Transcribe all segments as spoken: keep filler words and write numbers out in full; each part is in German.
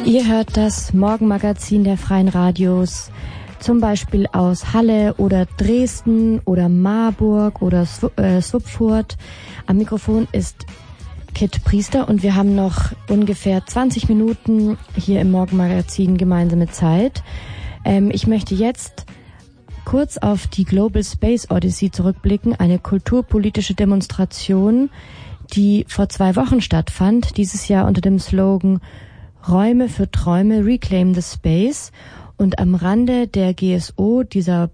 Ihr hört das Morgenmagazin der Freien Radios, zum Beispiel aus Halle oder Dresden oder Marburg oder Schweinfurt. Am Mikrofon ist Kit Priester und wir haben noch ungefähr zwanzig Minuten hier im Morgenmagazin gemeinsame Zeit. Ähm, ich möchte jetzt kurz auf die Global Space Odyssey zurückblicken, eine kulturpolitische Demonstration, die vor zwei Wochen stattfand, dieses Jahr unter dem Slogan Räume für Träume, Reclaim the Space. Und am Rande der G S O, dieser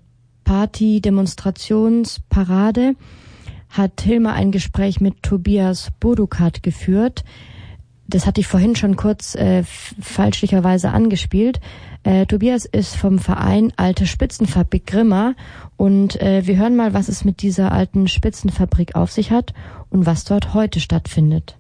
Party-Demonstrationsparade, hat Hilma ein Gespräch mit Tobias Bodukat geführt. Das hatte ich vorhin schon kurz äh, fälschlicherweise angespielt. Äh, Tobias ist vom Verein Alte Spitzenfabrik Grimma und äh, wir hören mal, was es mit dieser alten Spitzenfabrik auf sich hat und was dort heute stattfindet.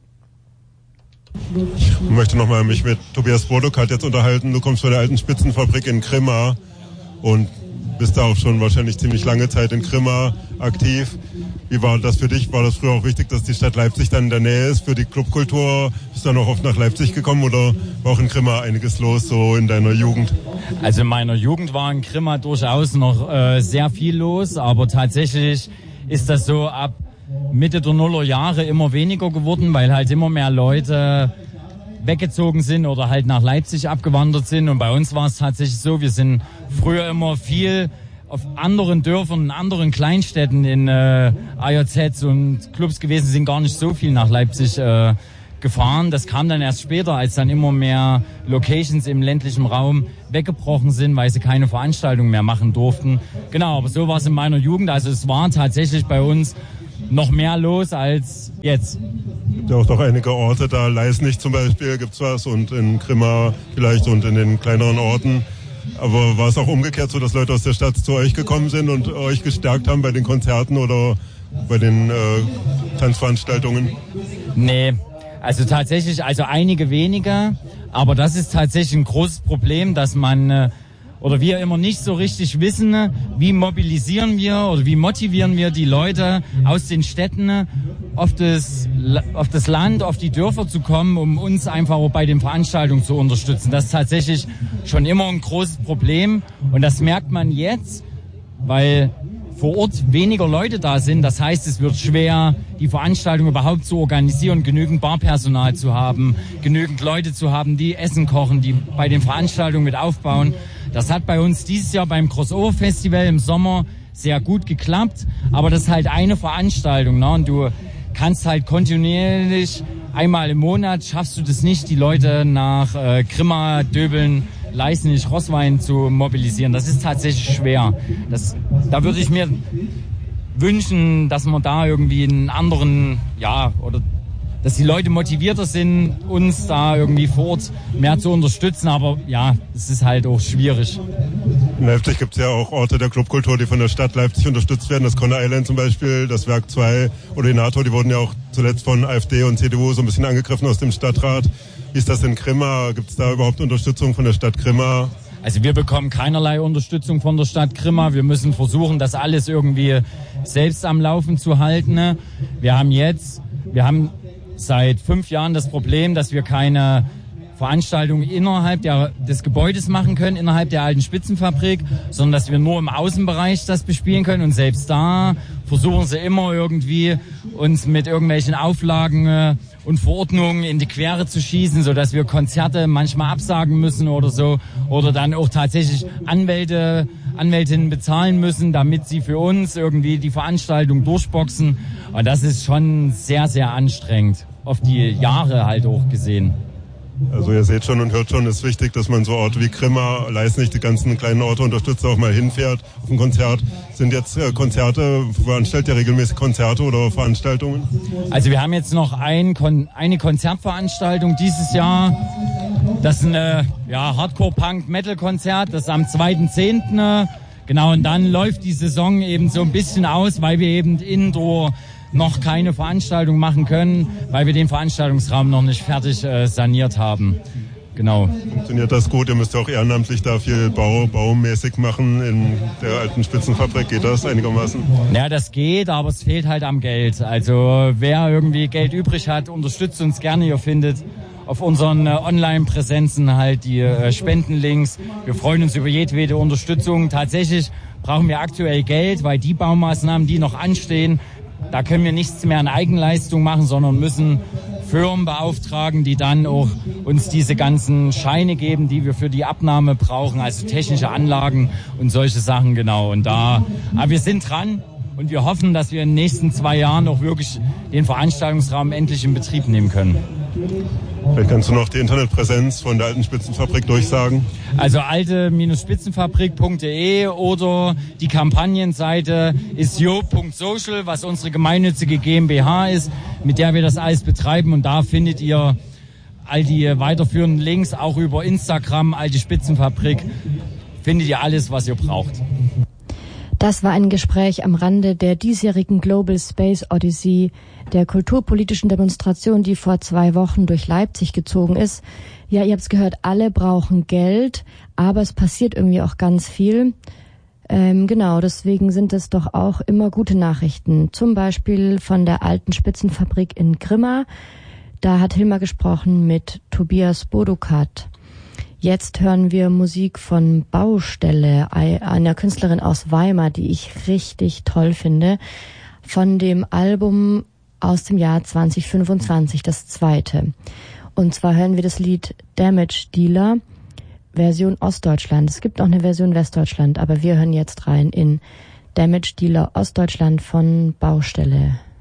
Ich möchte nochmal mich mit Tobias Bodukat jetzt unterhalten. Du kommst von der alten Spitzenfabrik in Grimma und bist da auch schon wahrscheinlich ziemlich lange Zeit in Grimma aktiv. Wie war das für dich? War das früher auch wichtig, dass die Stadt Leipzig dann in der Nähe ist für die Clubkultur? Bist du dann auch oft nach Leipzig gekommen oder war auch in Grimma einiges los so in deiner Jugend? Also in meiner Jugend war in Grimma durchaus noch äh, sehr viel los, aber tatsächlich ist das so ab Mitte der Nullerjahre immer weniger geworden, weil halt immer mehr Leute weggezogen sind oder halt nach Leipzig abgewandert sind. Und bei uns war es tatsächlich so, wir sind früher immer viel auf anderen Dörfern, in anderen Kleinstädten in äh, A J Zs und Clubs gewesen, sind gar nicht so viel nach Leipzig äh, gefahren. Das kam dann erst später, als dann immer mehr Locations im ländlichen Raum weggebrochen sind, weil sie keine Veranstaltungen mehr machen durften. Genau, aber so war es in meiner Jugend. Also es war tatsächlich bei uns noch mehr los als jetzt. Es gibt ja auch doch einige Orte, da Leisnig zum Beispiel gibt's was und in Grimma vielleicht und in den kleineren Orten. Aber war es auch umgekehrt so, dass Leute aus der Stadt zu euch gekommen sind und euch gestärkt haben bei den Konzerten oder bei den äh, Tanzveranstaltungen? Nee, also tatsächlich, also einige weniger. Aber das ist tatsächlich ein großes Problem, dass man äh, oder wir immer nicht so richtig wissen, wie mobilisieren wir oder wie motivieren wir die Leute aus den Städten auf das, auf das Land, auf die Dörfer zu kommen, um uns einfach auch bei den Veranstaltungen zu unterstützen. Das ist tatsächlich schon immer ein großes Problem und das merkt man jetzt, weil vor Ort weniger Leute da sind. Das heißt, es wird schwer, die Veranstaltung überhaupt zu organisieren, genügend Barpersonal zu haben, genügend Leute zu haben, die Essen kochen, die bei den Veranstaltungen mit aufbauen. Das hat bei uns dieses Jahr beim Crossover Festival im Sommer sehr gut geklappt, aber das ist halt eine Veranstaltung, ne? Und du kannst halt kontinuierlich, einmal im Monat schaffst du das nicht, die Leute nach äh, Grimma, Döbeln, Leisnig, Roßwein zu mobilisieren. Das ist tatsächlich schwer. Das, da würde ich mir wünschen, dass man da irgendwie einen anderen, ja, oder dass die Leute motivierter sind, uns da irgendwie vor Ort mehr zu unterstützen. Aber ja, es ist halt auch schwierig. In Leipzig gibt es ja auch Orte der Clubkultur, die von der Stadt Leipzig unterstützt werden. Das Conner Island zum Beispiel, das Werk zwei oder die NATO, die wurden ja auch zuletzt von AfD und C D U so ein bisschen angegriffen aus dem Stadtrat. Wie ist das in Grimma? Gibt es da überhaupt Unterstützung von der Stadt Grimma? Also wir bekommen keinerlei Unterstützung von der Stadt Grimma. Wir müssen versuchen, das alles irgendwie selbst am Laufen zu halten. Wir haben jetzt, wir haben seit fünf Jahren das Problem, dass wir keine Veranstaltungen innerhalb der, des Gebäudes machen können, innerhalb der alten Spitzenfabrik, sondern dass wir nur im Außenbereich das bespielen können. Und selbst da versuchen sie immer irgendwie uns mit irgendwelchen Auflagen äh, und Verordnungen in die Quere zu schießen, sodass wir Konzerte manchmal absagen müssen oder so. Oder dann auch tatsächlich Anwälte, Anwältinnen bezahlen müssen, damit sie für uns irgendwie die Veranstaltung durchboxen. Und das ist schon sehr, sehr anstrengend, auf die Jahre halt auch gesehen. Also ihr seht schon und hört schon, es ist wichtig, dass man so Orte wie Grimma, Leisnig, die ganzen kleinen Orte unterstützt, auch mal hinfährt auf ein Konzert. Sind jetzt äh, Konzerte, veranstaltet ihr regelmäßig Konzerte oder Veranstaltungen? Also wir haben jetzt noch ein Kon- eine Konzertveranstaltung dieses Jahr. Das ist ein äh, ja, Hardcore-Punk-Metal-Konzert, das ist am zweiten zehnten Genau, und dann läuft die Saison eben so ein bisschen aus, weil wir eben indoor noch keine Veranstaltung machen können, weil wir den Veranstaltungsraum noch nicht fertig äh, saniert haben. Genau. Funktioniert das gut? Ihr müsst ja auch ehrenamtlich da viel Bau, baumäßig machen in der alten Spitzenfabrik. Geht das einigermaßen? Ja, das geht, aber es fehlt halt am Geld. Also wer irgendwie Geld übrig hat, unterstützt uns gerne. Ihr findet auf auf unseren äh, Online-Präsenzen halt die äh, Spendenlinks. Wir freuen uns über jedwede Unterstützung. Tatsächlich brauchen wir aktuell Geld, weil die Baumaßnahmen, die noch anstehen, da können wir nichts mehr an Eigenleistung machen, sondern müssen Firmen beauftragen, die dann auch uns diese ganzen Scheine geben, die wir für die Abnahme brauchen, also technische Anlagen und solche Sachen, genau. Und da, aber wir sind dran und wir hoffen, dass wir in den nächsten zwei Jahren auch wirklich den Veranstaltungsraum endlich in Betrieb nehmen können. Vielleicht kannst du noch die Internetpräsenz von der Alten Spitzenfabrik durchsagen. Also alte Spitzenfabrik punkt de oder die Kampagnenseite ist job punkt social, was unsere gemeinnützige GmbH ist, mit der wir das alles betreiben. Und da findet ihr all die weiterführenden Links, auch über Instagram, Alte Spitzenfabrik, findet ihr alles, was ihr braucht. Das war ein Gespräch am Rande der diesjährigen Global Space Odyssey, der kulturpolitischen Demonstration, die vor zwei Wochen durch Leipzig gezogen ist. Ja, ihr habt es gehört, alle brauchen Geld, aber es passiert irgendwie auch ganz viel. Ähm, genau, deswegen sind es doch auch immer gute Nachrichten. Zum Beispiel von der Alten Spitzenfabrik in Grimma. Da hat Hilmar gesprochen mit Tobias Bodukat. Jetzt hören wir Musik von Baustelle, einer Künstlerin aus Weimar, die ich richtig toll finde, von dem Album aus dem Jahr zwanzig fünfundzwanzig, das zweite. Und zwar hören wir das Lied Damage Dealer, Version Ostdeutschland. Es gibt auch eine Version Westdeutschland, aber wir hören jetzt rein in Damage Dealer Ostdeutschland von Baustelle.